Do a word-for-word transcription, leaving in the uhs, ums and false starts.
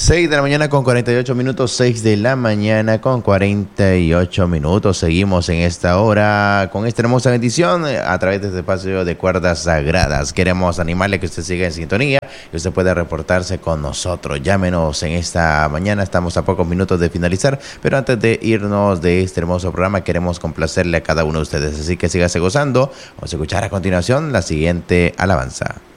seis de la mañana con cuarenta y ocho minutos, seis de la mañana con cuarenta y ocho minutos. Seguimos en esta hora con esta hermosa bendición a través de este espacio de Cuerdas Sagradas. Queremos animarle que usted siga en sintonía, que usted pueda reportarse con nosotros. Llámenos en esta mañana, estamos a pocos minutos de finalizar, pero antes de irnos de este hermoso programa queremos complacerle a cada uno de ustedes. Así que sígase gozando. Vamos a escuchar a continuación la siguiente alabanza.